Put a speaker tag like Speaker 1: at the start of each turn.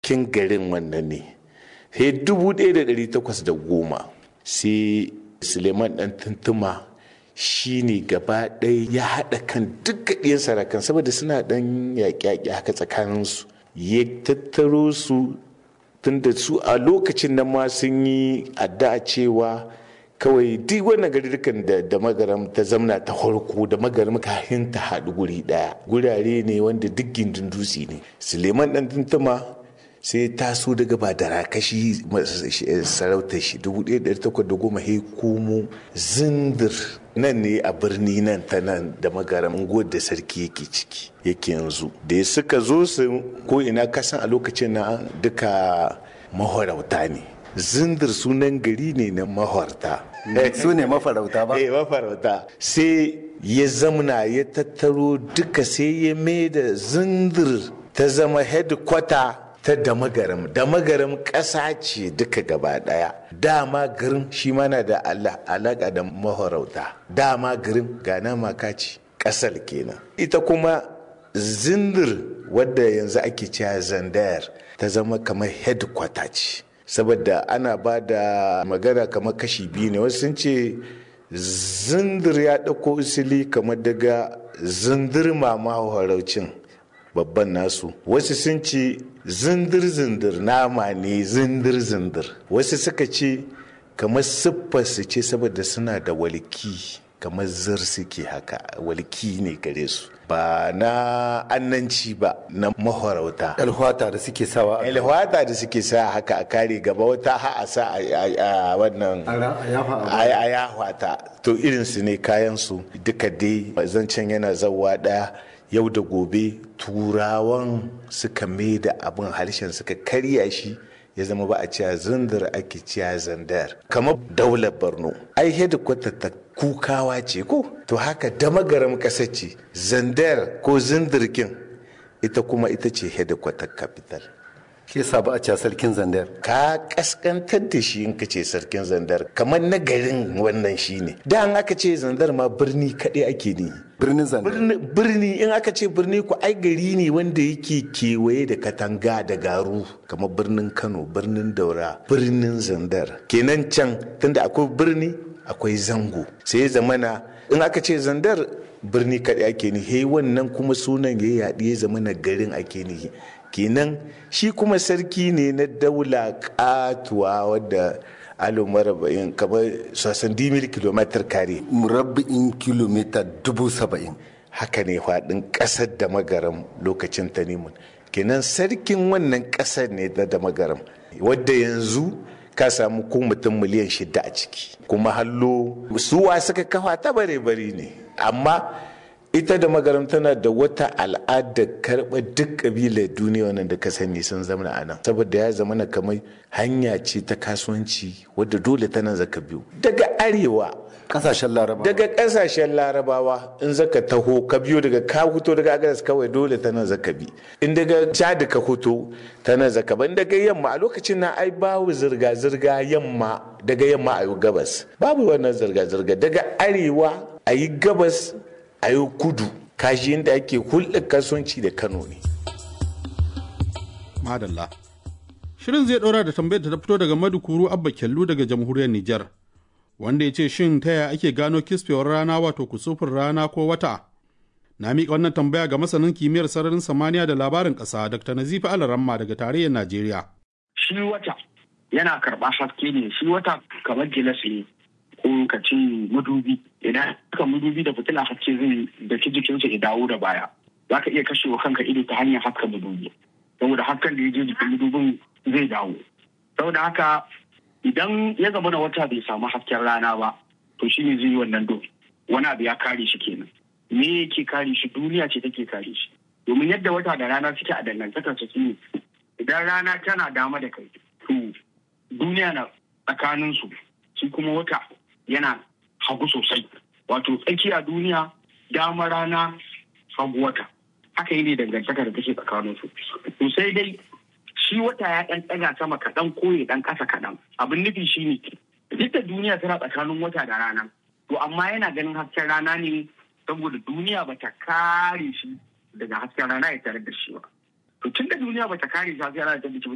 Speaker 1: cikin garin wannan ne. Sai 1810 sai Suleiman ɗan Tuntuma shi ne gaba ɗaya ya haɗa kan duka ɗiyan sarakan saboda suna ɗan yaƙi-yaƙi haka tsakaninsu. Ya tattaro su tunda su a lokacin nan ma sun yi addu'a cewa kawai duk wannan garurukan da magaram ta zamna ta farko da magaram kafin ta haɗu guri ɗaya gurare ne wanda duk gindin dutse ne. Suleiman ɗan Tuntuma sai taso daga Badara kashi sarautar shi 1810 ya komo Zindir nan ne a birni nan ta nan da magaram da sarki yake ciki yake yanzu da ya suka zo su ko ina kasan a lokacin na duka mahorauta ne. Zindir sunan gari ne na mahorta.
Speaker 2: Su ne mafarauta ba?
Speaker 1: Mafarauta. Sai ya zamna ya tattaro duka sai ya mai da Zindir ta zama headquarter ta Damagaram. Damagaram ƙasa ce duka gaba ɗaya. Dama garin shi mana da alaƙa da mahorauta. Dama garin gana makaci ƙasar kenan. Ita kuma Zindir wadda yanzu ake cewa Zandayar ta zama kamar headquarter ce. Saboda ana ba da magana kamar kashi biyu ne. Wasu sun ce Zindir ya ɗauko usili kamar daga Zindir mama horaucin babban nasu. Wasu sun ce zindir nama ne zindir. Wasu suka ce kamar siffar su ce saboda suna da walki kamar zir suke haka walki ne gare su ba na annanci ba na mahorauta.
Speaker 2: Alhwata da suke sawa.
Speaker 1: Alhwata da suke sa haka a kare gaba wata ha a sa a wannan a yahwata to irinsu ne kayansu duka dai zancen yana zawa daya. Yau da gobe turawan suka mai da abin harshen suka karya shi ya zama ba a cewa Zindir ake cewa Zandar kamar daular Borno ai headquarter ta Kukawa ce ko to haka Damagaram ƙasar ce Zandar ko Zindirkin ita kuma ita ce headquarter capital.
Speaker 2: Ke sa ba a cewa sarkin Zandar?
Speaker 1: Ka kaskantar da shi in ka ce sarkin Zandar kamar na garin wannan shi ne. Da an aka ce Zandar ma birni kaɗai ake ne.
Speaker 2: Birnin Zandar?
Speaker 1: Birni in aka ce birni ku ai gari ne wanda yake kewaye da katanga da garu kamar birnin Kano, birnin Daura, birnin Zandar. Kenan can tunda akwai birni akwai zango sai ya zamana in aka ce Zandar birni kaɗai ake ne. He wannan kuma sunan ya yaɗi ya zamana garin ake ne. Kenan shi kuma sarki ne na daula katuwa wadda murabba'in kamar 70,000 kilomitar kare.
Speaker 2: Murabba'in kilomita 70,000.
Speaker 1: Haka ne faɗin ƙasar Damagaram lokacin Tanimun. Kenan sarkin wannan ƙasar ne da Damagaram wadda yanzu ka samu ko mutum miliyan 6 a ciki. Kuma hallo suwa suka kafa ta bare-bare ne. Amma ita Damagaram tana da wata al'adar karɓar duk ƙabilar duniya wannan da ka sani sun zama a nan saboda ya zama na kamar hanya ce ta kasuwanci wadda dole tana zaka biyu daga arewa daga ƙasashen larabawa in zaka taho ka biyo daga ka huto daga agadas kawai dole tana zaka bi in daga chad ka huto tana zaka ba in daga yamma a lokacin na ai babu zirga yamma daga yamma a yi gabas babu wannan zirga daga arewa a yi gabas a yi kudu kashi yadda ake hulɗar kasuwanci da Kano ne.
Speaker 3: Madalla. Shirin zai ɗora da tambayar da ta fito daga Madukuru Abba Kyallu daga jamhuriyar Nijar, wanda ya ce shin ta yaya ake gano kisfewar rana wato kusufin rana ko wata? Na miƙa wannan tambaya ga masanin kimiyyar sararin samaniya da labarin ƙasa Dr. Nazifi Alaramma daga tarayyar Najeriya.
Speaker 4: Shi wata yana karɓar haske ne, shi wata kamar gilas ne. Ko ka ce madubi idan aka madubi da fitila haske zai da ki jikinsa ya dawo da baya za ka iya kashewa kanka ido ta hanyar haska madubi saboda hasken da ya je jikin madubin zai dawo saboda haka idan ya zama na wata bai samu hasken rana ba to shi ne zai yi wannan wani abu ya kare shi kenan me yake kare shi duniya ce take kare shi domin yadda wata da rana suke a dangantakar su ne idan rana tana dama da kai to duniya na tsakanin su shi kuma wata yana hagu sosai wato tsakiya duniya dama rana hagu wata haka yi ne dangantaka da take tsakanin su to sai dai shi wata ya ɗan ɗaga sama kaɗan ko ya ɗan ƙasa kaɗan abin nufi shi ne duk da duniya tana tsakanin wata da rana to amma yana ganin hasken rana ne saboda duniya bata kare shi daga hasken rana ya tare da shi ba to tun da duniya bata kare shi hasken rana ta da shi